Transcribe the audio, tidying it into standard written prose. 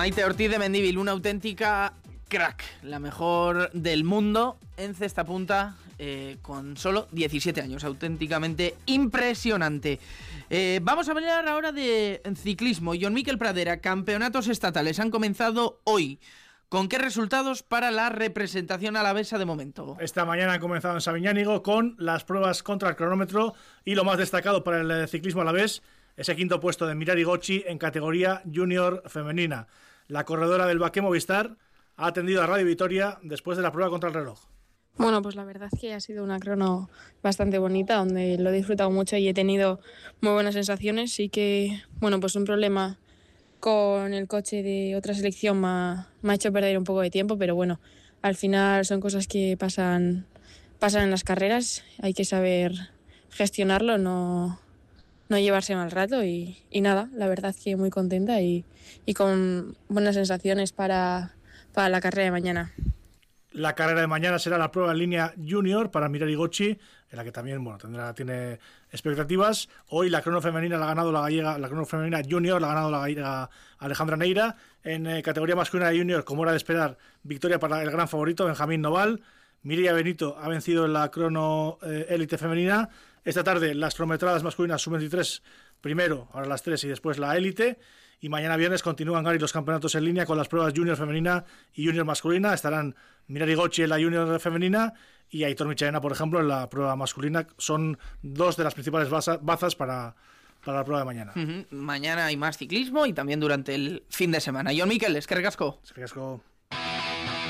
Maite Ortiz de Mendívil, una auténtica crack, la mejor del mundo en cesta punta, con solo 17 años, auténticamente impresionante. Vamos a hablar ahora de ciclismo. Jon Miquel Pradera, campeonatos estatales han comenzado hoy. ¿Con qué resultados para la representación alavesa de momento? Esta mañana han comenzado en Sabiñánigo con las pruebas contra el cronómetro y lo más destacado para el ciclismo alavés, ese quinto puesto de Mirari Gocci en categoría junior femenina. La corredora del Baqué Movistar ha atendido a Radio Vitoria después de la prueba contra el reloj. Bueno, pues la verdad es que ha sido una crono bastante bonita, donde lo he disfrutado mucho y he tenido muy buenas sensaciones. Sí que, bueno, pues un problema con el coche de otra selección me ha hecho perder un poco de tiempo, pero bueno, al final son cosas que pasan en las carreras, hay que saber gestionarlo, no llevarse mal rato y nada, la verdad que muy contenta y con buenas sensaciones para la carrera de mañana. La carrera de mañana será la prueba en línea junior para Mirari Gocci, en la que también tiene expectativas. Hoy la crono femenina la ha ganado la gallega, la crono femenina junior la ha ganado la gallega Alejandra Neira. En categoría masculina de junior, como era de esperar, victoria para el gran favorito Benjamín Noval. Mireia Benito ha vencido en la crono élite femenina. Esta tarde las cronometradas masculinas sub-23 primero, ahora las 3 y después la élite. Y mañana viernes continúan, Gary, los campeonatos en línea con las pruebas junior femenina y junior masculina. Estarán Mirari Gocci en la junior femenina y Aitor Michelena, por ejemplo, en la prueba masculina. Son dos de las principales bazas para la prueba de mañana. Mañana hay más ciclismo y también durante el fin de semana. Jon Miquel, eskerrik asko. Eskerrik asko.